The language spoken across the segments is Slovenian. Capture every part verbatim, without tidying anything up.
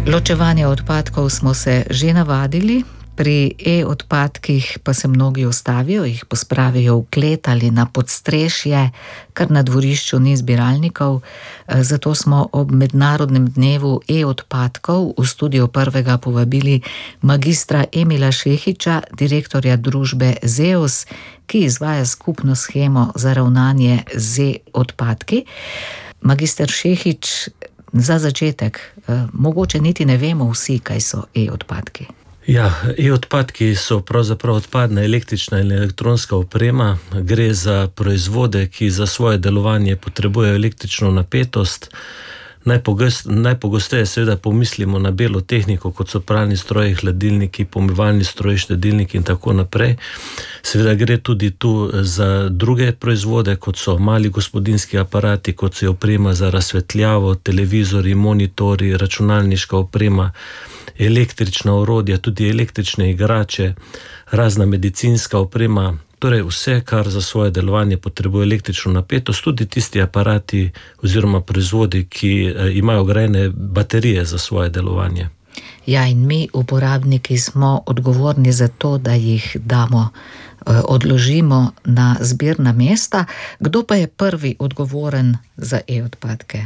Ločevanje odpadkov smo se že navadili, pri e-odpadkih pa se mnogi ustavijo, jih pospravijo v klet ali na podstrešje, kar na dvorišču ni zbiralnikov. Zato smo ob mednarodnem dnevu e-odpadkov v studio Prvega povabili magistra Emila Šehiča, direktorja družbe Zeus, ki izvaja skupno shemo za ravnanje z odpadki. Magister Šehič, za začetek, mogoče niti ne vemo vsi, kaj so e-odpadki. Ja, e-odpadki so pravzaprav odpadna električna in elektronska oprema. Gre za proizvode, ki za svoje delovanje potrebujejo električno napetost. Najpogost, najpogosteje seveda pomislimo na belo tehniko, kot so pralni stroji, hladilniki, pomivalni stroji, štedilniki in tako naprej. Seveda gre tudi tu za druge proizvode, kot so mali gospodinjski aparati, kot so oprema za razsvetljavo, televizori, monitori, računalniška oprema, električna orodja, tudi električne igrače, razna medicinska oprema, torej vse, kar za svoje delovanje potrebuje električno napetost, tudi tisti aparati oziroma proizvodi, ki imajo vgrajene baterije za svoje delovanje. Ja, in mi, uporabniki, smo odgovorni za to, da jih damo, odložimo na zbirna mesta. Kdo pa je prvi odgovoren za e-odpadke?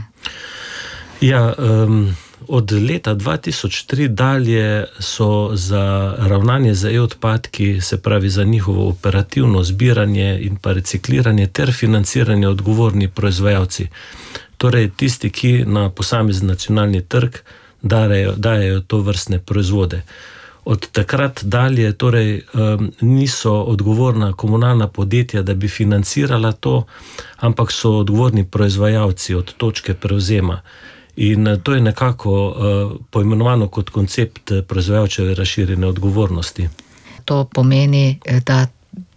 Ja, um, od leta dva tisoč tri dalje so za ravnanje z e-odpadki, se pravi za njihovo operativno zbiranje in pa recikliranje ter financiranje odgovorni proizvajalci. Torej tisti, ki na posamezni nacionalni trg dajejo, dajejo to vrstne proizvode. Od takrat dalje torej um, niso odgovorna komunalna podjetja, da bi financirala to, ampak so odgovorni proizvajalci od točke prevzema. In to je nekako uh, poimenovano kot koncept proizvajalčeve razširjene odgovornosti. To pomeni, da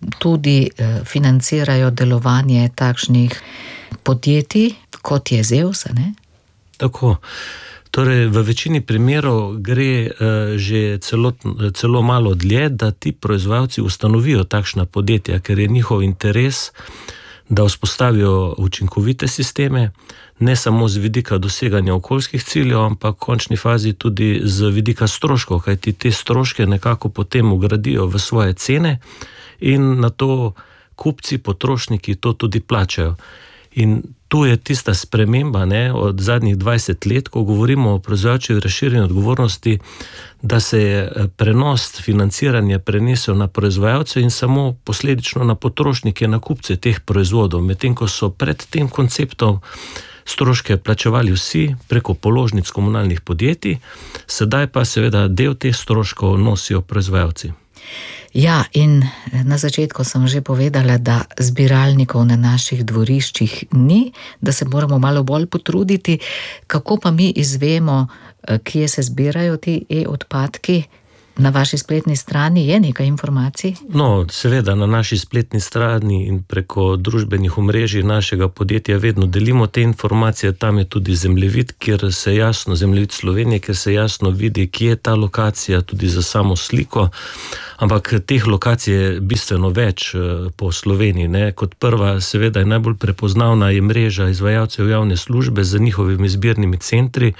tudi financirajo delovanje takšnih podjetij, kot je Zeus, ne? Tako. Torej, v večini primerov gre uh, že celo, celo malo dlje, da ti proizvajalci ustanovijo takšna podjetja, ker je njihov interes, da vzpostavijo učinkovite sisteme, ne samo z vidika doseganja okoljskih ciljev, ampak v končni fazi tudi z vidika stroškov, kajti te stroške nekako potem ugradijo v svoje cene in na to kupci, potrošniki to tudi plačajo. In tu je tista sprememba, ne, od zadnjih dvajset let, ko govorimo o proizvajalčevi razširjeni odgovornosti, da se je prenos financiranja prenesel na proizvajalce in samo posledično na potrošnike, na kupce teh proizvodov, medtem ko so pred tem konceptom stroške plačevali vsi preko položnic komunalnih podjetij, sedaj pa seveda del teh stroškov nosijo proizvajalci. Ja, in na začetku sem že povedala, da zbiralnikov na naših dvoriščih ni, da se moramo malo bolj potruditi. Kako pa mi izvemo, kje se zbirajo ti e-odpadki? Na vaši spletni strani je nekaj informacij? No, seveda, na naši spletni strani in preko družbenih omrežij našega podjetja vedno delimo te informacije. Tam je tudi zemljevid, kjer se jasno, zemljevid Slovenije, kjer se jasno vidi, kje je ta lokacija, tudi za samo sliko. Ampak teh lokacij je bistveno več po Sloveniji, ne. Kot prva, seveda, je najbolj prepoznavna je mreža izvajalcev javne službe z njihovimi zbirnimi centri,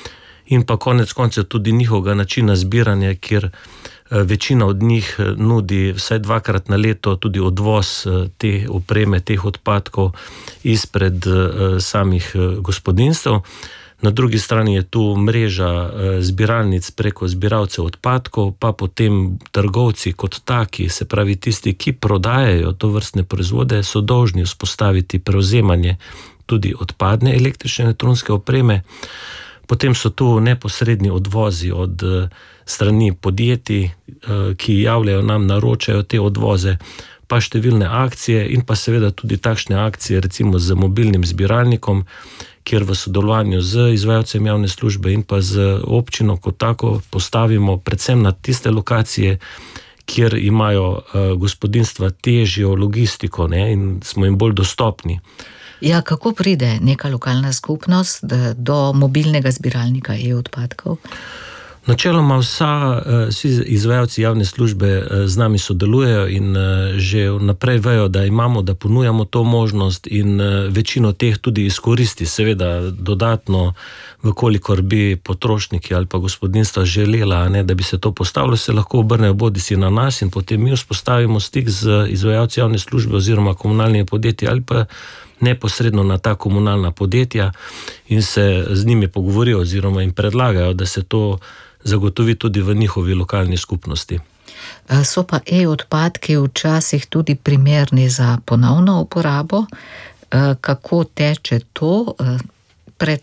in pa konec koncev tudi njihovega načina zbiranja, kjer večina od njih nudi vsaj dvakrat na leto tudi odvoz te opreme, teh odpadkov izpred samih gospodinjstev. Na drugi strani je tu mreža zbiralnic preko zbiralcev odpadkov, pa potem trgovci kot taki, se pravi tisti, ki prodajajo to vrstne proizvode, so dolžni vzpostaviti prevzemanje tudi odpadne električne elektronske opreme. Potem so tu neposredni odvozi od strani podjetij, ki javljajo nam, naročajo te odvoze, pa številne akcije in pa seveda tudi takšne akcije, recimo z mobilnim zbiralnikom, kjer v sodelovanju z izvajalcem javne službe in pa z občino kot tako postavimo predvsem na tiste lokacije, kjer imajo gospodinjstva težjo logistiko, ne, in smo jim bolj dostopni. Ja, kako pride neka lokalna skupnost do mobilnega zbiralnika e-odpadkov? Načeloma vsa, vsi izvajalci javne službe z nami sodelujejo in že vnaprej vejo, da imamo, da ponujamo to možnost in večino teh tudi izkoristi. Seveda dodatno, vkolikor bi potrošniki ali pa gospodinjstva želela, ne, da bi se to postavilo, se lahko obrnejo bodisi na nas in potem mi vzpostavimo stik z izvajalci javne službe oziroma komunalnimi podjetji ali pa neposredno na ta komunalna podjetja in se z njimi pogovorijo oziroma jim predlagajo, da se to zagotovi tudi v njihovi lokalni skupnosti. So pa e-odpadki včasih tudi primerni za ponovno uporabo. Kako teče to? Pred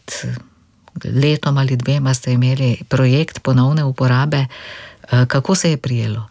letom ali dvema ste imeli projekt ponovne uporabe. Kako se je prijelo?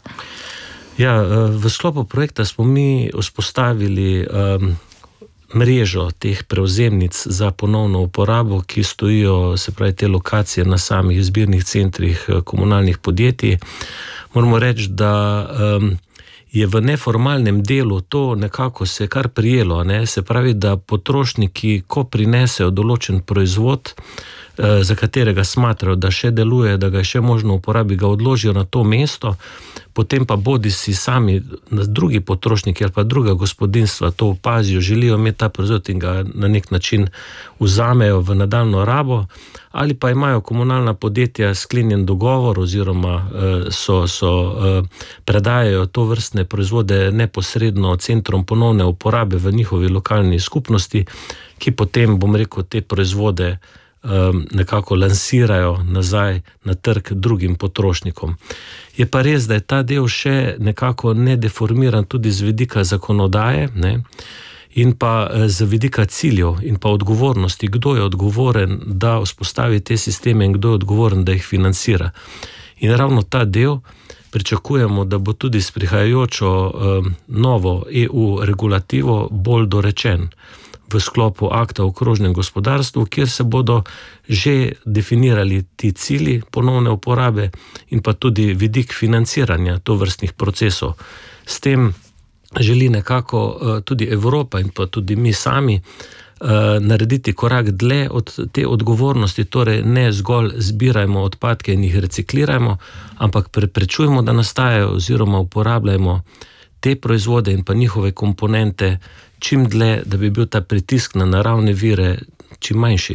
Ja, v sklopu projekta smo mi vzpostavili um, mrežo teh prevzemnic za ponovno uporabo, ki stojijo, se pravi, te lokacije na samih zbirnih centrih komunalnih podjetij. Moramo reči, da um, je v neformalnem delu to nekako se kar prijelo, ne? Se pravi, da potrošniki, ko prinesejo določen proizvod, uh, za katerega smatrajo, da še deluje, da ga je še možno uporabiti, ga odložijo na to mesto, potem pa bodi si sami drugi potrošniki ali pa druga gospodinjstva to opazijo, želijo imeti ta proizvod in ga na nek način vzamejo v nadaljnjo rabo, ali pa imajo komunalna podjetja sklenjen dogovor oziroma so, so predajajo to vrstne proizvode neposredno centrom ponovne uporabe v njihovi lokalni skupnosti, ki potem, bom rekel, te proizvode nekako lansirajo nazaj na trg drugim potrošnikom. Je pa res, da je ta del še nekako nedeformiran tudi z vidika zakonodaje, ne? In pa z vidika ciljev in pa odgovornosti, kdo je odgovoren, da vzpostavi te sisteme in kdo je odgovoren, da jih financira. In ravno ta del pričakujemo, da bo tudi s prihajajočo um, novo E U regulativo bolj dorečen v sklopu akta o krožnem gospodarstvu, kjer se bodo že definirali ti cilji ponovne uporabe in pa tudi vidik financiranja tovrstnih procesov. S tem želi nekako tudi Evropa in pa tudi mi sami narediti korak dlje od te odgovornosti, torej ne zgolj zbirajmo odpadke in jih reciklirajmo, ampak preprečujemo, da nastajajo oziroma uporabljajmo te proizvode in pa njihove komponente čim dlje, da bi bil ta pritisk na naravne vire čim manjši.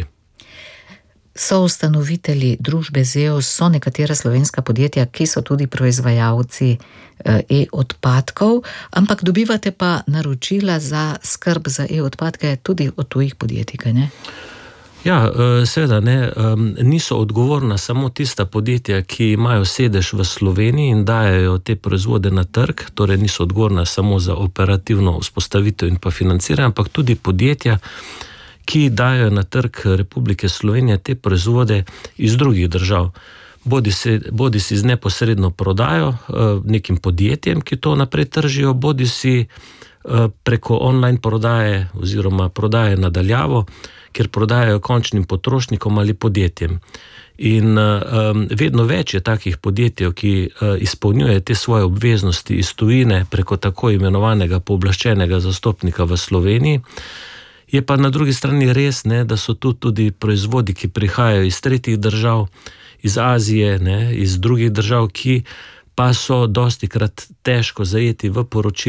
So ustanovitelji družbe Zeus, so nekatera slovenska podjetja, ki so tudi proizvajalci e-odpadkov, ampak dobivate pa naročila za skrb za e-odpadke tudi od tujih podjetij, kaj ne? Ja, seveda ne, niso odgovorna samo tista podjetja, ki imajo sedež v Sloveniji in dajejo te proizvode na trg, torej niso odgovorna samo za operativno vzpostavitev in pa financiranje, ampak tudi podjetja, ki dajo na trg Republike Slovenije te proizvode iz drugih držav. Bodi si, bodi si z neposredno prodajo nekim podjetjem, ki to naprej tržijo, bodi si preko online prodaje oziroma prodaje nadaljavo, kjer prodajajo končnim potrošnikom ali podjetjem. In um, vedno več je takih podjetij, ki uh, izpolnjuje te svoje obveznosti iz tujine preko tako imenovanega pooblaščenega zastopnika v Sloveniji. Je pa na drugi strani res, ne, da so tu tudi proizvodi, ki prihajajo iz tretjih držav, iz Azije, ne, iz drugih držav, ki pa so dostikrat težko zajeti v poročilo